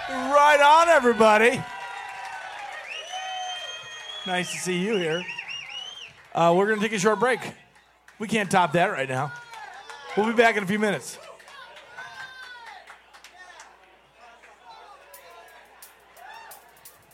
Right on, everybody. Nice to see you here. We're going to take a short break. We can't top that right now. We'll be back in a few minutes.